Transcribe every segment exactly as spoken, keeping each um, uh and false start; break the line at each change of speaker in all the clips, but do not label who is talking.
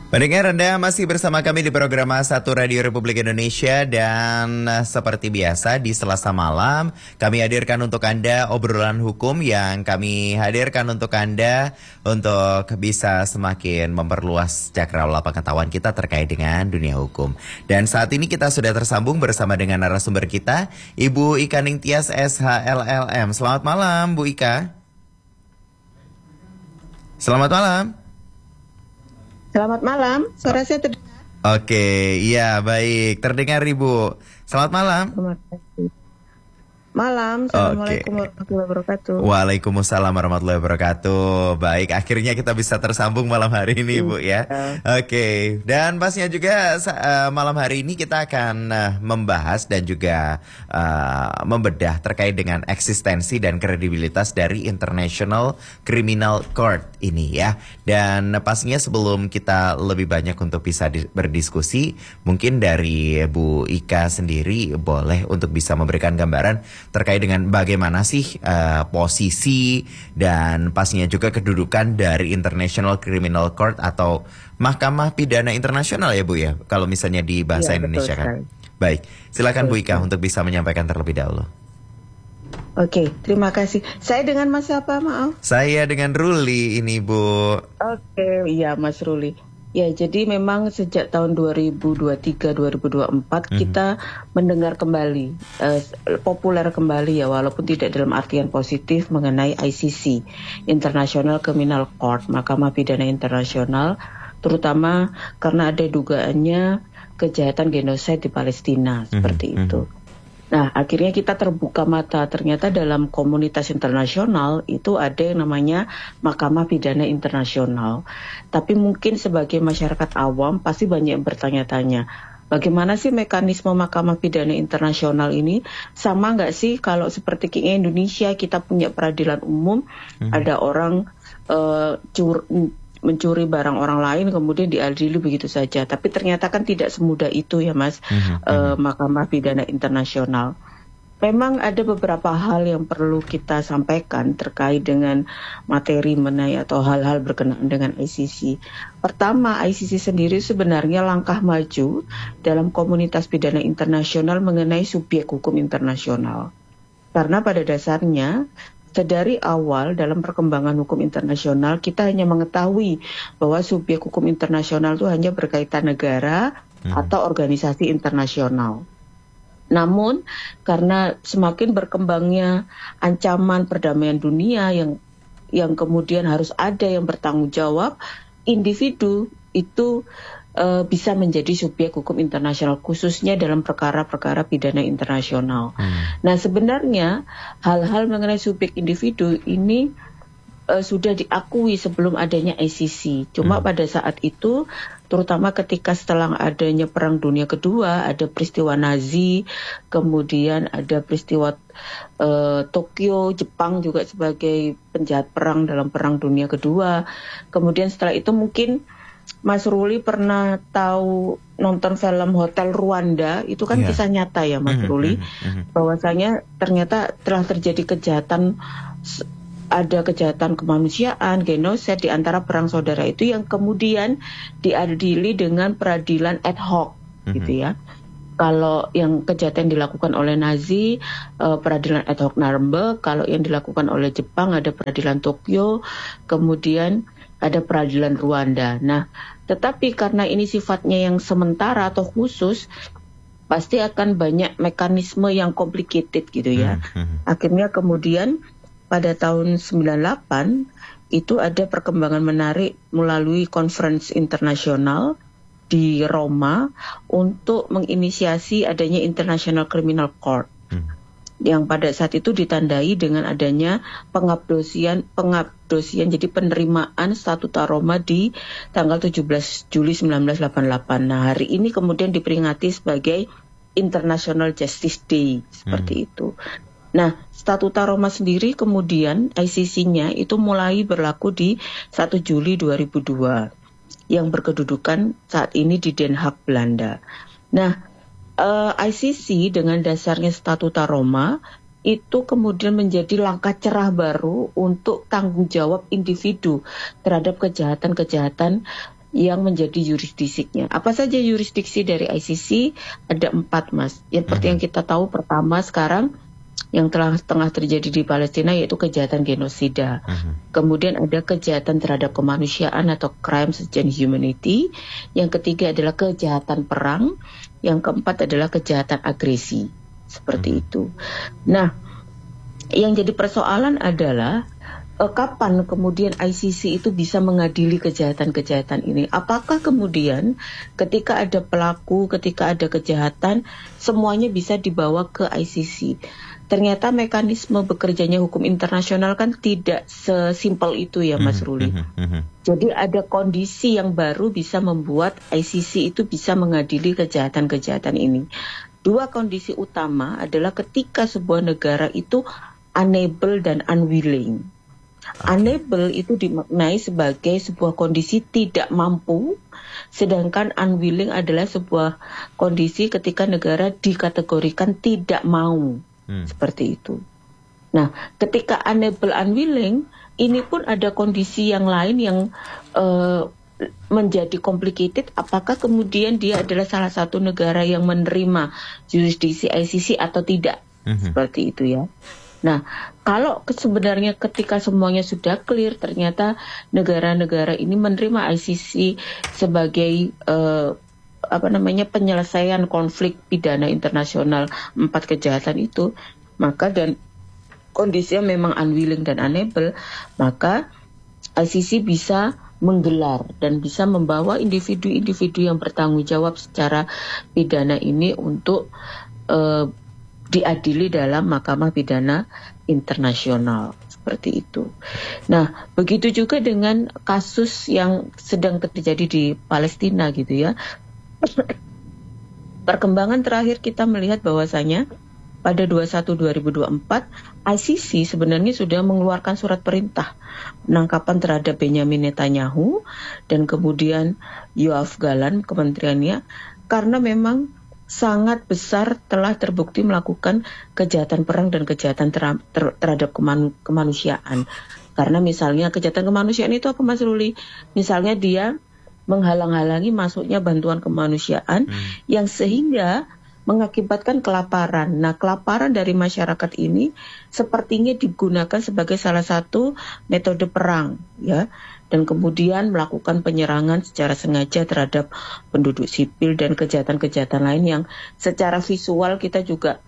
Pendengar, Anda masih bersama kami di program satu Radio Republik Indonesia dan seperti biasa di Selasa malam kami hadirkan untuk Anda obrolan hukum yang kami hadirkan untuk Anda untuk bisa semakin memperluas cakrawala pengetahuan kita terkait dengan dunia hukum. Dan saat ini kita sudah tersambung bersama dengan narasumber kita, Ibu Ika Ningtyas S H L L M. Selamat malam, Bu Ika. Selamat malam.
Selamat malam, suara saya terdengar?
Oke, iya baik, terdengar Ibu. Selamat malam.
Terima kasih. Malam, Assalamualaikum
Oke.
warahmatullahi wabarakatuh.
Waalaikumsalam warahmatullahi wabarakatuh. Baik, akhirnya kita bisa tersambung malam hari ini, Bu ya. Oke, dan pastinya juga uh, malam hari ini kita akan uh, membahas dan juga uh, membedah terkait dengan eksistensi dan kredibilitas dari International Criminal Court ini ya. Dan pastinya sebelum kita lebih banyak untuk bisa di- berdiskusi, mungkin dari Bu Ika sendiri boleh untuk bisa memberikan gambaran terkait dengan bagaimana sih uh, posisi dan pastinya juga kedudukan dari International Criminal Court atau Mahkamah Pidana Internasional ya Bu ya, kalau misalnya di bahasa
Ya,
Indonesia
betul,
kan.
sekali.
Baik, silakan
Betul,
Bu Ika
sekali.
untuk bisa menyampaikan terlebih dahulu.
Oke, terima kasih. Saya dengan Mas siapa, maaf?
Saya dengan Ruli ini Bu.
Oke, iya Mas Ruli. Ya, jadi memang sejak tahun dua ribu dua puluh tiga dua ribu dua puluh empat
Mhm.
kita mendengar kembali, eh, populer kembali ya, walaupun tidak dalam artian positif, mengenai I C C, International Criminal Court, Mahkamah Pidana Internasional, terutama karena ada dugaannya kejahatan genosida di Palestina, seperti
Mhm,
itu. Nah, akhirnya kita terbuka mata, ternyata dalam komunitas internasional itu ada yang namanya Mahkamah Pidana Internasional. Tapi mungkin sebagai masyarakat awam pasti banyak yang bertanya-tanya, bagaimana sih mekanisme Mahkamah Pidana Internasional ini? Sama nggak sih kalau seperti di Indonesia kita punya peradilan umum,
Mhm.
ada orang uh, cur mencuri barang orang lain kemudian diadili begitu saja. Tapi ternyata kan tidak semudah itu ya Mas,
Mhm,
eh,
mhm.
Mahkamah Pidana Internasional. Memang ada beberapa hal yang perlu kita sampaikan terkait dengan materi mengenai atau hal-hal berkenaan dengan I C C. Pertama, I C C sendiri sebenarnya langkah maju dalam komunitas pidana internasional mengenai subjek hukum internasional. Karena pada dasarnya dari awal dalam perkembangan hukum internasional kita hanya mengetahui bahwa subjek hukum internasional itu hanya berkaitan negara
Hmm.
atau organisasi internasional. Namun karena semakin berkembangnya ancaman perdamaian dunia yang yang kemudian harus ada yang bertanggung jawab, individu itu uh, bisa menjadi subjek hukum internasional khususnya dalam perkara-perkara pidana internasional.
Hmm.
Nah, sebenarnya hal-hal mengenai subjek individu ini uh, sudah diakui sebelum adanya I C C. Cuma
Hmm.
pada saat itu, terutama ketika setelah adanya Perang Dunia Kedua, ada peristiwa Nazi, kemudian ada peristiwa uh, Tokyo, Jepang juga sebagai penjahat perang dalam Perang Dunia Kedua. Kemudian setelah itu mungkin Mas Ruli pernah tahu nonton film Hotel Rwanda, itu kan
Iya.
kisah nyata ya Mas
Mhm,
Ruli,
mhm, mhm.
bahwasanya ternyata telah terjadi kejahatan, ada kejahatan kemanusiaan, genosida di antara perang saudara itu yang kemudian diadili dengan peradilan ad hoc,
Mhm.
gitu ya. Kalau yang kejahatan dilakukan oleh Nazi, eh, peradilan ad hoc Nuremberg. Kalau yang dilakukan oleh Jepang ada peradilan Tokyo, kemudian ada peradilan Rwanda. Nah, tetapi karena ini sifatnya yang sementara atau khusus, pasti akan banyak mekanisme yang complicated gitu ya.
Mhm.
Akhirnya kemudian pada tahun sembilan puluh delapan itu ada perkembangan menarik melalui konferensi internasional di Roma untuk menginisiasi adanya International Criminal Court.
Hmm.
Yang pada saat itu ditandai dengan adanya pengabdosian pengabdosian jadi penerimaan Statuta Roma di tanggal tujuh belas Juli sembilan belas delapan puluh delapan. Nah, hari ini kemudian diperingati sebagai International Justice Day seperti
Hmm.
itu. Nah, Statuta Roma sendiri kemudian I C C-nya itu mulai berlaku di satu Juli dua ribu dua yang berkedudukan saat ini di Den Haag, Belanda. Nah, Uh, I C C dengan dasarnya Statuta Roma itu kemudian menjadi langkah cerah baru untuk tanggung jawab individu terhadap kejahatan-kejahatan yang menjadi yurisdiksinya. Apa saja yurisdiksi dari I C C? Ada empat, Mas. Yang seperti yang kita tahu, pertama sekarang yang telah tengah terjadi di Palestina yaitu kejahatan genosida. Uh-huh. Kemudian ada kejahatan terhadap kemanusiaan atau crimes against humanity. Yang ketiga adalah kejahatan perang. Yang keempat adalah kejahatan agresi. Seperti uh-huh. itu. Nah, yang jadi persoalan adalah eh, kapan kemudian I C C itu bisa mengadili kejahatan-kejahatan ini? Apakah kemudian ketika ada pelaku, ketika ada kejahatan, semuanya bisa dibawa ke I C C? Ternyata mekanisme bekerjanya hukum internasional kan tidak sesimpel itu ya Mas Ruli. Mm-hmm, mm-hmm. Jadi ada kondisi yang baru bisa membuat I C C itu bisa mengadili kejahatan-kejahatan ini. Dua kondisi utama adalah ketika sebuah negara itu unable dan unwilling. Okay. Unable itu dimaknai sebagai sebuah kondisi tidak mampu, sedangkan unwilling adalah sebuah kondisi ketika negara dikategorikan tidak mau. Hmm. Seperti itu. Nah, ketika unable unwilling, ini pun ada kondisi yang lain yang uh, menjadi complicated. Apakah kemudian dia adalah salah satu negara yang menerima jurisdiksi I C C atau tidak? Hmm. Seperti itu ya. Nah, kalau sebenarnya ketika semuanya sudah clear, ternyata negara-negara ini menerima I C C sebagai uh, apa namanya penyelesaian konflik pidana internasional empat kejahatan itu, maka dan kondisinya memang unwilling dan unable, maka I C C bisa menggelar dan bisa membawa individu-individu yang bertanggung jawab secara pidana ini untuk uh, diadili dalam Mahkamah Pidana Internasional. Seperti itu. Nah, begitu juga dengan kasus yang sedang terjadi di Palestina gitu ya. Perkembangan terakhir kita melihat bahwasanya pada dua puluh satu dua ribu dua puluh empat I C C sebenarnya sudah mengeluarkan surat perintah penangkapan terhadap Benyamin Netanyahu dan kemudian Yoav Galan kementeriannya karena memang sangat besar telah terbukti melakukan kejahatan perang dan kejahatan ter- ter- terhadap keman- kemanusiaan. Karena misalnya kejahatan kemanusiaan itu apa Mas Ruli? Misalnya dia menghalang-halangi masuknya bantuan kemanusiaan hmm. yang sehingga mengakibatkan kelaparan. Nah, kelaparan dari masyarakat ini sepertinya digunakan sebagai salah satu metode perang, ya, dan kemudian melakukan penyerangan secara sengaja terhadap penduduk sipil dan kejahatan-kejahatan lain yang secara visual kita juga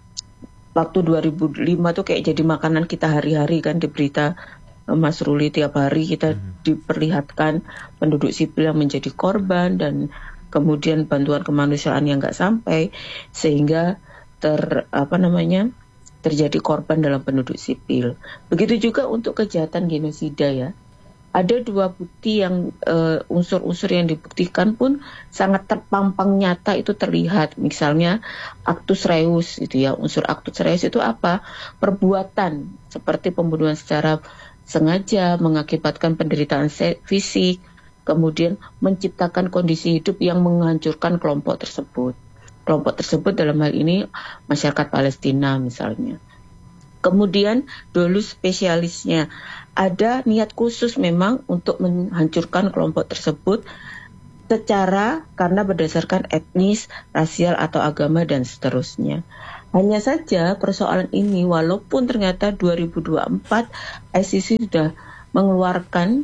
waktu dua ribu lima tuh kayak jadi makanan kita hari-hari kan di berita Mas Ruli, tiap hari kita hmm. diperlihatkan penduduk sipil yang menjadi korban dan kemudian bantuan kemanusiaan yang nggak sampai sehingga ter apa namanya terjadi korban dalam penduduk sipil. Begitu juga untuk kejahatan genosida ya. Ada dua bukti yang uh, unsur-unsur yang dibuktikan pun sangat terpampang nyata itu terlihat. Misalnya actus reus itu ya. Unsur actus reus itu apa? Perbuatan seperti pembunuhan secara sengaja mengakibatkan penderitaan fisik, kemudian menciptakan kondisi hidup yang menghancurkan kelompok tersebut. Kelompok tersebut dalam hal ini masyarakat Palestina misalnya. Kemudian dulu spesialisnya ada niat khusus memang untuk menghancurkan kelompok tersebut secara karena berdasarkan etnis, rasial atau agama dan seterusnya. Hanya saja persoalan ini walaupun ternyata dua ribu dua puluh empat I C C sudah mengeluarkan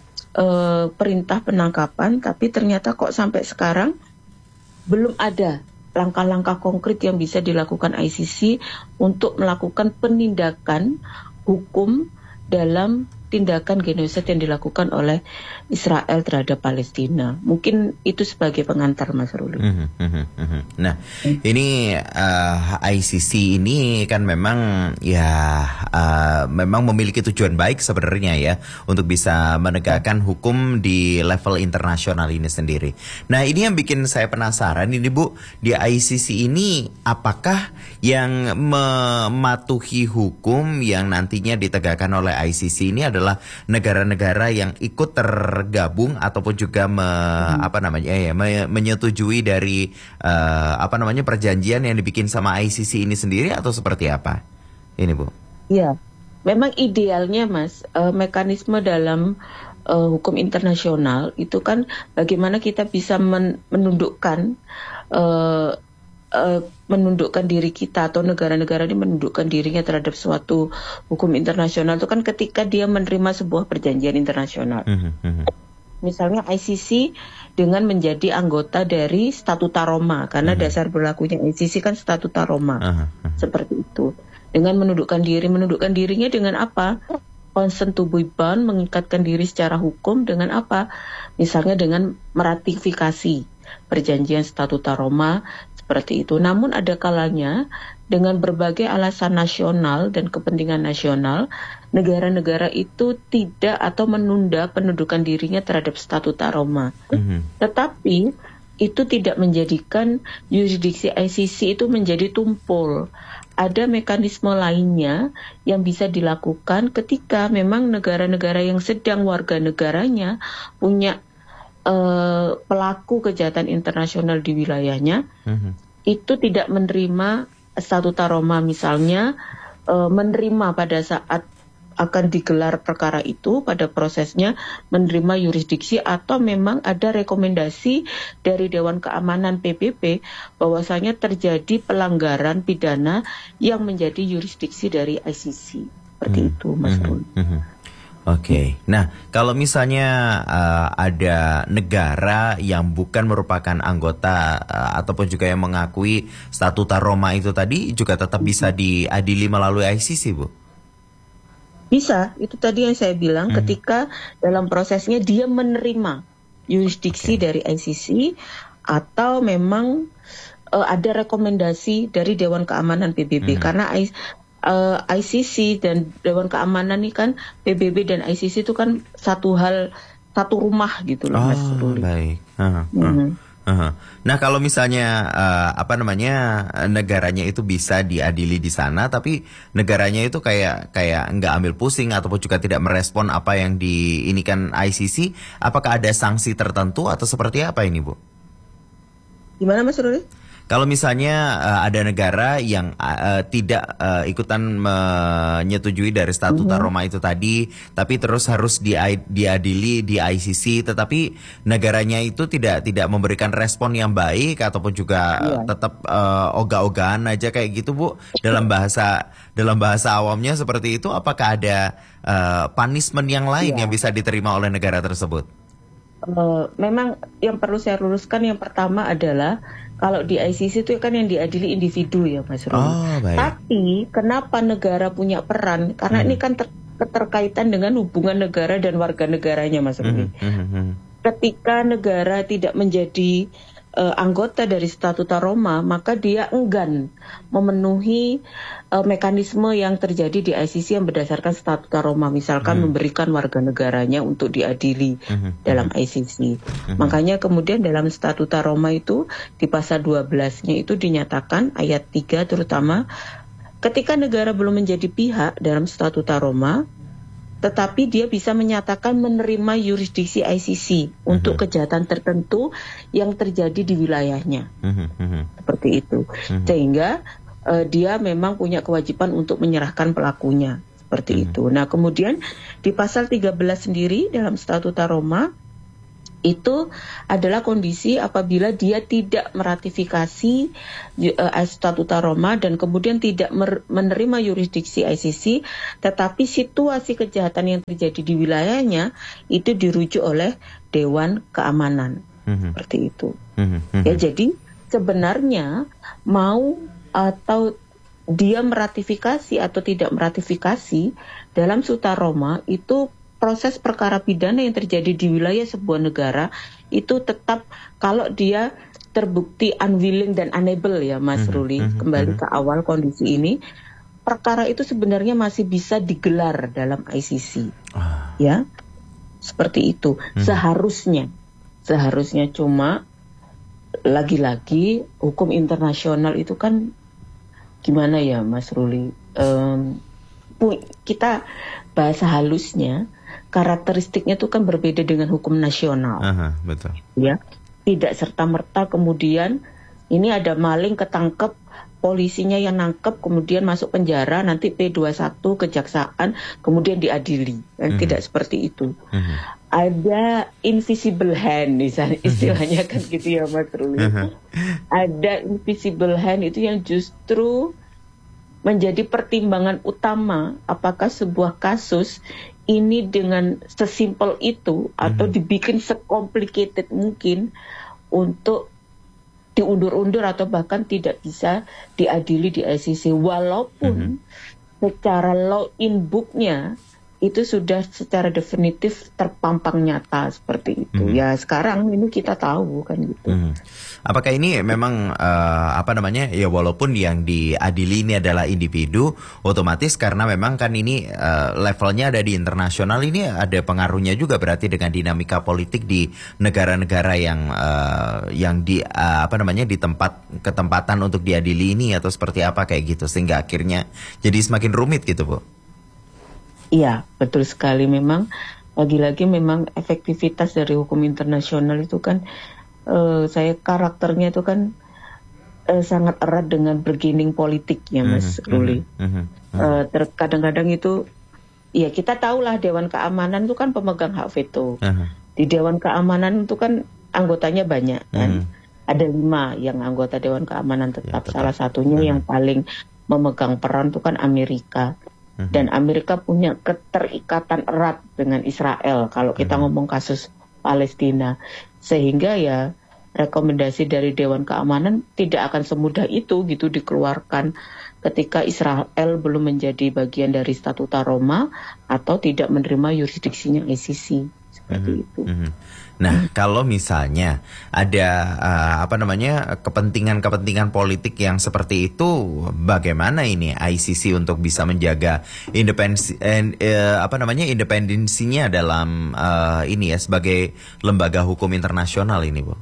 uh, perintah penangkapan, tapi ternyata kok sampai sekarang belum ada langkah-langkah konkret yang bisa dilakukan I C C untuk melakukan penindakan hukum dalam tindakan genosida yang dilakukan oleh Israel terhadap Palestina. Mungkin itu sebagai pengantar Mas Ruli.
Mm-hmm, mm-hmm. Nah, mm. ini uh, I C C ini kan memang ya uh, memang memiliki tujuan baik sebenarnya ya untuk bisa menegakkan hukum di level internasional ini sendiri. Nah, ini yang bikin saya penasaran ini Bu, di I C C ini apakah yang mematuhi hukum yang nantinya ditegakkan oleh I C C ini adalah negara-negara yang ikut tergabung ataupun juga me, hmm. apa namanya ya me, menyetujui dari uh, apa namanya perjanjian yang dibikin sama I C C ini sendiri atau seperti apa ini Bu?
Ya, memang idealnya Mas uh, mekanisme dalam uh, hukum internasional itu kan bagaimana kita bisa men- menundukkan uh, uh, menundukkan diri kita atau negara-negara ini menundukkan dirinya terhadap suatu hukum internasional itu kan ketika dia menerima sebuah perjanjian internasional. Mm-hmm. Misalnya I C C dengan menjadi anggota dari Statuta Roma karena mm-hmm. dasar berlakunya I C C kan Statuta Roma. Uh-huh. Seperti itu. Dengan menundukkan diri, menundukkan dirinya dengan apa? Consent to be bound, mengikatkan diri secara hukum dengan apa? Misalnya dengan meratifikasi perjanjian Statuta Roma seperti itu. Namun ada kalanya dengan berbagai alasan nasional dan kepentingan nasional, negara-negara itu tidak atau menunda penundukan dirinya terhadap Statuta Roma. Mm-hmm. Tetapi itu tidak menjadikan yurisdiksi I C C itu menjadi tumpul. Ada mekanisme lainnya yang bisa dilakukan ketika memang negara-negara yang sedang warga negaranya punya uh, pelaku kejahatan internasional di wilayahnya, mm-hmm. itu tidak menerima Statuta Roma misalnya, uh, menerima pada saat akan digelar perkara itu pada prosesnya menerima yurisdiksi atau memang ada rekomendasi dari Dewan Keamanan P B B bahwasanya terjadi pelanggaran pidana yang menjadi yurisdiksi dari I C C. Seperti hmm. itu, Mas Rul. Hmm. Hmm.
Oke, okay. Nah kalau misalnya uh, ada negara yang bukan merupakan anggota uh, ataupun juga yang mengakui Statuta Roma itu tadi juga tetap bisa diadili melalui I C C, Bu?
Bisa, itu tadi yang saya bilang hmm. ketika dalam prosesnya dia menerima yurisdiksi okay. dari I C C atau memang uh, ada rekomendasi dari Dewan Keamanan P B B hmm. karena I, uh, I C C dan Dewan Keamanan ini kan P B B dan I C C itu kan satu hal, satu rumah gitu loh,
oh,
Mas Ruli.
Baik. Uh-huh. Hmm. Uh-huh. Nah kalau misalnya uh, apa namanya negaranya itu bisa diadili di sana, tapi negaranya itu kayak kayak nggak ambil pusing ataupun juga tidak merespon apa yang diinikan I C C, apakah ada sanksi tertentu atau seperti apa ini, Bu?
Gimana, Mas Ruli?
Kalau misalnya uh, ada negara yang uh, tidak uh, ikutan menyetujui dari Statuta mm-hmm. Roma itu tadi, tapi terus harus di, diadili di I C C, tetapi negaranya itu tidak tidak memberikan respon yang baik ataupun juga yeah. tetap uh, ogah-ogahan aja kayak gitu, Bu. Dalam bahasa dalam bahasa awamnya seperti itu, apakah ada uh, punishment yang lain yeah. yang bisa diterima oleh negara tersebut?
Uh, memang yang perlu saya luruskan yang pertama adalah kalau di I C C itu kan yang diadili individu ya, Mas Ruli.
Oh,
tapi kenapa negara punya peran? Karena hmm. ini kan ter- keterkaitan dengan hubungan negara dan warga negaranya, Mas Ruli. Hmm. Hmm. Hmm. Ketika negara tidak menjadi uh, anggota dari Statuta Roma, maka dia enggan memenuhi uh, mekanisme yang terjadi di I C C yang berdasarkan Statuta Roma, misalkan hmm. memberikan warga negaranya untuk diadili hmm. dalam I C C. Hmm. Makanya kemudian dalam Statuta Roma itu di pasal dua belas-nya itu dinyatakan ayat tiga terutama ketika negara belum menjadi pihak dalam Statuta Roma, tetapi dia bisa menyatakan menerima yurisdiksi I C C uh-huh. untuk kejahatan tertentu yang terjadi di wilayahnya. Uh-huh. Uh-huh. Seperti itu. Uh-huh. Sehingga uh, dia memang punya kewajiban untuk menyerahkan pelakunya. Seperti uh-huh. itu. Nah kemudian di pasal tiga belas sendiri dalam Statuta Roma, itu adalah kondisi apabila dia tidak meratifikasi uh, Statuta Roma dan kemudian tidak mer- menerima yurisdiksi I C C, tetapi situasi kejahatan yang terjadi di wilayahnya itu dirujuk oleh Dewan Keamanan. Mm-hmm. Seperti itu. Mm-hmm. Ya, jadi sebenarnya mau atau dia meratifikasi atau tidak meratifikasi dalam Statuta Roma itu proses perkara pidana yang terjadi di wilayah sebuah negara itu tetap kalau dia terbukti unwilling dan unable ya Mas mm-hmm. Ruli, kembali mm-hmm. ke awal kondisi ini, perkara itu sebenarnya masih bisa digelar dalam I C C. Ah. Ya. Seperti itu. Mm-hmm. Seharusnya. Seharusnya cuma lagi-lagi hukum internasional itu kan gimana ya Mas Ruli? Um, kita bahasa halusnya karakteristiknya itu kan berbeda dengan hukum nasional.
Aha, betul.
Ya, tidak serta-merta kemudian ini ada maling ketangkep, polisinya yang nangkep, kemudian masuk penjara, nanti P dua puluh satu kejaksaan, kemudian diadili. Dan mm-hmm. tidak seperti itu. Mm-hmm. ada invisible hand, misalnya istilahnya kan gitu ya Mas Ruli. Ada invisible hand itu yang justru menjadi pertimbangan utama apakah sebuah kasus ini dengan sesimpel itu atau dibikin secomplicated mungkin untuk diundur-undur atau bahkan tidak bisa diadili di I C C, walaupun mm-hmm. secara law in book-nya itu sudah secara definitif terpampang nyata seperti itu. Mm-hmm. Ya sekarang ini kita tahu kan gitu.
Mm-hmm. Apakah ini memang uh, apa namanya ya walaupun yang diadili ini adalah individu, otomatis karena memang kan ini uh, levelnya ada di internasional, ini ada pengaruhnya juga berarti dengan dinamika politik di negara-negara yang uh, yang di uh, apa namanya di tempat ketempatan untuk diadili ini atau seperti apa kayak gitu sehingga akhirnya jadi semakin rumit gitu Bu.
Iya, betul sekali. Memang lagi-lagi memang efektivitas dari hukum internasional itu kan uh, saya karakternya itu kan uh, sangat erat dengan bergening politiknya Mas mm-hmm, Ruli. Mm-hmm, mm-hmm. Uh, ter- kadang-kadang itu ya kita tahulah Dewan Keamanan itu kan pemegang hak veto. Uh-huh. Di Dewan Keamanan itu kan anggotanya banyak kan. Mm-hmm. Ada lima yang anggota Dewan Keamanan tetap. Ya, tetap. Salah satunya uh-huh. yang paling memegang peran itu kan Amerika. Dan Amerika punya keterikatan erat dengan Israel kalau kita ngomong kasus Palestina. Sehingga ya rekomendasi dari Dewan Keamanan tidak akan semudah itu gitu dikeluarkan ketika Israel belum menjadi bagian dari Statuta Roma atau tidak menerima yurisdiksinya I C C. Seperti mm-hmm. itu. Mm-hmm.
Nah, kalau misalnya ada uh, apa namanya kepentingan-kepentingan politik yang seperti itu, bagaimana ini I C C untuk bisa menjaga independensi, eh, eh, apa namanya independensinya dalam uh, ini ya sebagai lembaga hukum internasional ini, Bu?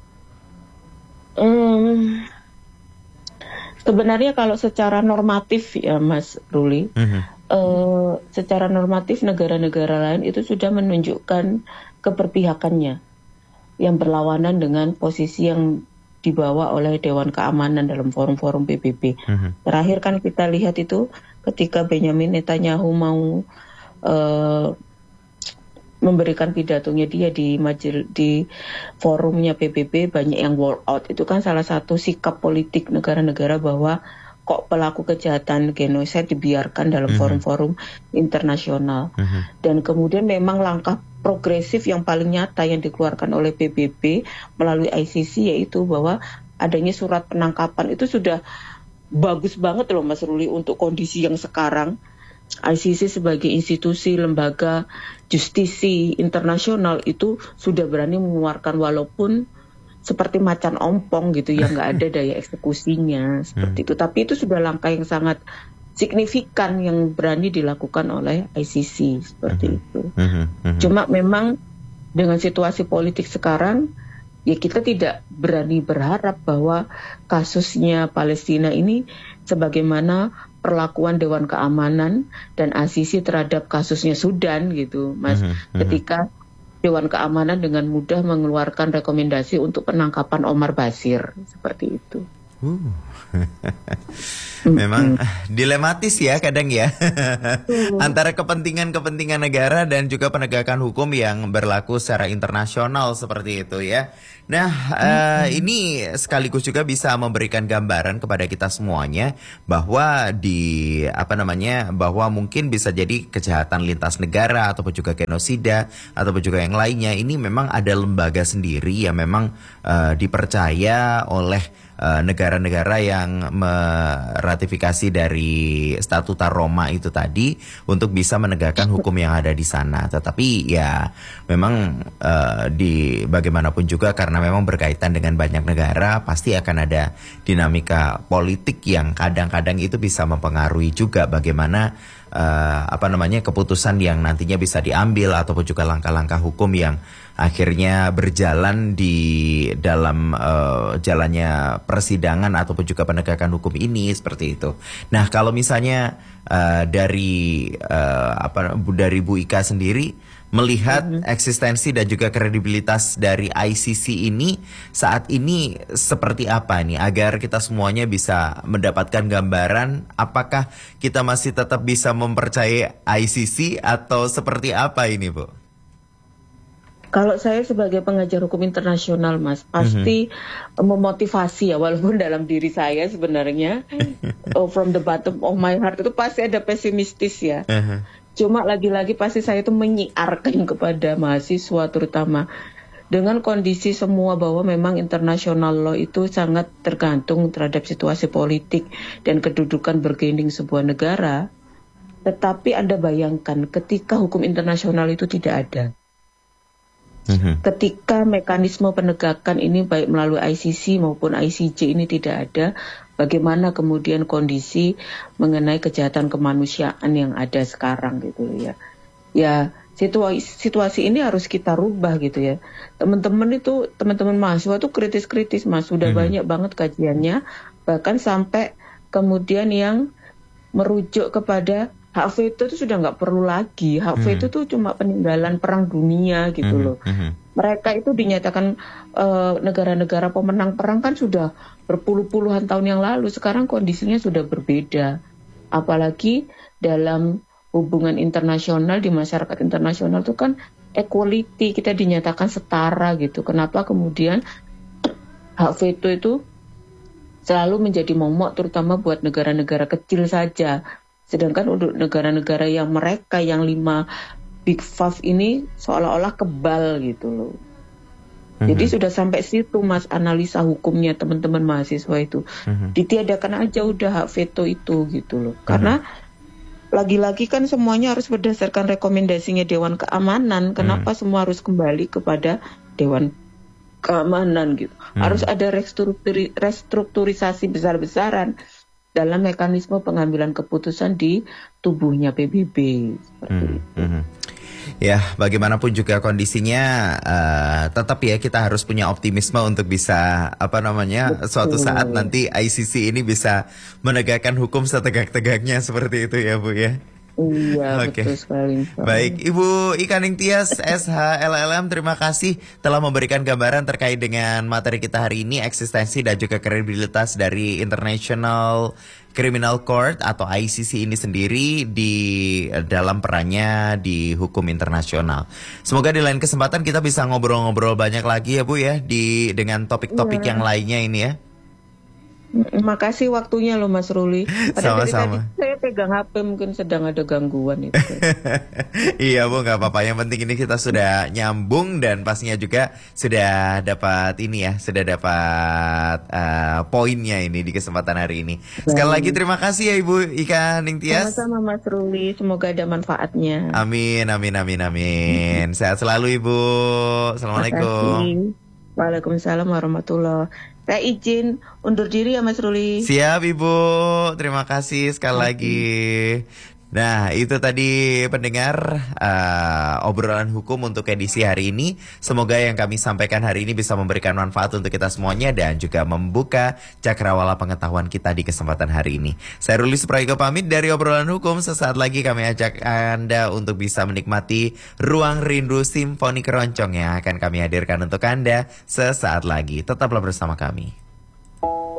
Hmm, sebenarnya kalau secara normatif ya, Mas Ruli, mm-hmm. uh, secara normatif negara-negara lain itu sudah menunjukkan keberpihakannya yang berlawanan dengan posisi yang dibawa oleh Dewan Keamanan dalam forum-forum P B B. Uh-huh. Terakhir kan kita lihat itu ketika Benjamin Netanyahu mau uh, memberikan pidatonya dia di majel, di forumnya P B B, banyak yang walk out. Itu kan salah satu sikap politik negara-negara bahwa kok pelaku kejahatan genosida dibiarkan dalam uh-huh. forum-forum internasional. Uh-huh. Dan kemudian memang langkah progresif yang paling nyata yang dikeluarkan oleh P B B melalui I C C yaitu bahwa adanya surat penangkapan itu sudah bagus banget loh Mas Ruli untuk kondisi yang sekarang. I C C sebagai institusi lembaga justisi internasional itu sudah berani mengeluarkan walaupun seperti macan ompong gitu ya nggak ada daya eksekusinya seperti itu, tapi itu sudah langkah yang sangat signifikan yang berani dilakukan oleh I C C seperti uh-huh. itu. Uh-huh. Uh-huh. Cuma memang dengan situasi politik sekarang ya kita tidak berani berharap bahwa kasusnya Palestina ini sebagaimana perlakuan Dewan Keamanan dan I C C terhadap kasusnya Sudan gitu, Mas. Uh-huh. Uh-huh. Ketika Dewan Keamanan dengan mudah mengeluarkan rekomendasi untuk penangkapan Omar Basir seperti itu.
Uh. Memang mm-hmm. dilematis ya kadang ya mm. antara kepentingan-kepentingan negara dan juga penegakan hukum yang berlaku secara internasional seperti itu ya. Nah mm-hmm. uh, ini sekaligus juga bisa memberikan gambaran kepada kita semuanya bahwa di apa namanya bahwa mungkin bisa jadi kejahatan lintas negara ataupun juga genosida ataupun juga yang lainnya ini memang ada lembaga sendiri yang memang uh, dipercaya oleh Uh, negara-negara yang meratifikasi dari Statuta Roma itu tadi untuk bisa menegakkan hukum yang ada di sana. Tetapi ya memang uh, di bagaimanapun juga karena memang berkaitan dengan banyak negara pasti akan ada dinamika politik yang kadang-kadang itu bisa mempengaruhi juga bagaimana uh, apa namanya keputusan yang nantinya bisa diambil ataupun juga langkah-langkah hukum yang akhirnya berjalan di dalam uh, jalannya persidangan ataupun juga penegakan hukum ini seperti itu. Nah, kalau misalnya uh, dari uh, apa dari Bu Ika sendiri melihat mm-hmm. eksistensi dan juga kredibilitas dari I C C ini saat ini seperti apa nih agar kita semuanya bisa mendapatkan gambaran apakah kita masih tetap bisa mempercayai I C C atau seperti apa ini, Bu?
Kalau saya sebagai pengajar hukum internasional, Mas, pasti mm-hmm. memotivasi ya, walaupun dalam diri saya sebenarnya oh, from the bottom of my heart itu pasti ada pesimistis ya. Uh-huh. Cuma lagi-lagi pasti saya itu menyiarkan kepada mahasiswa terutama dengan kondisi semua bahwa memang international law itu sangat tergantung terhadap situasi politik dan kedudukan bergaining sebuah negara. Tetapi Anda bayangkan ketika hukum internasional itu tidak ada. Mm-hmm. Ketika mekanisme penegakan ini baik melalui I C C maupun I C J ini tidak ada, bagaimana kemudian kondisi mengenai kejahatan kemanusiaan yang ada sekarang gitu ya. Ya, situasi, situasi ini harus kita rubah gitu ya. Teman-teman itu, teman-teman mahasiswa itu kritis-kritis, Mas. Sudah mm-hmm. banyak banget kajiannya, bahkan sampai kemudian yang merujuk kepada hak veto itu sudah nggak perlu lagi. Hak veto itu hmm. cuma peninggalan perang dunia gitu hmm. loh. Hmm. Mereka itu dinyatakan uh, negara-negara pemenang perang kan sudah berpuluh-puluhan tahun yang lalu. Sekarang kondisinya sudah berbeda. Apalagi dalam hubungan internasional, di masyarakat internasional itu kan equality, kita dinyatakan setara gitu. Kenapa kemudian hak veto itu selalu menjadi momok terutama buat negara-negara kecil saja. Sedangkan untuk negara-negara yang mereka yang lima big five ini seolah-olah kebal gitu loh. Mm-hmm. Jadi sudah sampai situ Mas analisa hukumnya teman-teman mahasiswa itu. Mm-hmm. Ditiadakan aja udah hak veto itu gitu loh. Mm-hmm. Karena lagi-lagi kan semuanya harus berdasarkan rekomendasinya Dewan Keamanan. Kenapa mm-hmm. semua harus kembali kepada Dewan Keamanan gitu. Mm-hmm. Harus ada restrukturi- restrukturisasi besar-besaran dalam mekanisme pengambilan keputusan di tubuhnya P B B seperti hmm, itu. Hmm.
Ya, bagaimanapun juga kondisinya, uh, tetap ya kita harus punya optimisme untuk bisa apa namanya Betul. Suatu saat nanti I C C ini bisa menegakkan hukum setegak-tegaknya seperti itu ya Bu ya.
Iya, okay. Betul sekali.
Baik, Ibu Ika Ningtyas S H L L M, terima kasih telah memberikan gambaran terkait dengan materi kita hari ini, eksistensi dan juga kredibilitas dari International Criminal Court atau I C C ini sendiri di dalam perannya di hukum internasional. Semoga di lain kesempatan kita bisa ngobrol-ngobrol banyak lagi ya Bu ya, di dengan topik-topik yeah. yang lainnya ini ya.
Makasih waktunya loh Mas Ruli.
Sama-sama.
Tadi saya pegang H P mungkin sedang ada gangguan itu.
Iya Bu, nggak apa-apa. Yang penting ini kita sudah nyambung dan pastinya juga sudah dapat ini ya, sudah dapat uh, poinnya ini di kesempatan hari ini. Sekali lagi terima kasih ya Ibu Ika Ningtyas.
Sama-sama Mas Ruli, semoga ada manfaatnya.
Amin, amin, amin, amin. Sehat selalu Ibu. Assalamualaikum.
Waalaikumsalam warahmatullahi wabarakatuh. Saya izin undur diri ya Mas Ruli.
Siap Ibu, terima kasih sekali Terima lagi. Nah itu tadi pendengar uh, obrolan hukum untuk edisi hari ini. Semoga yang kami sampaikan hari ini bisa memberikan manfaat untuk kita semuanya dan juga membuka cakrawala pengetahuan kita di kesempatan hari ini. Saya Ruli Suprayoga pamit dari obrolan hukum. Sesaat lagi kami ajak Anda untuk bisa menikmati Ruang Rindu Simfoni Keroncong yang akan kami hadirkan untuk Anda sesaat lagi. Tetaplah bersama kami.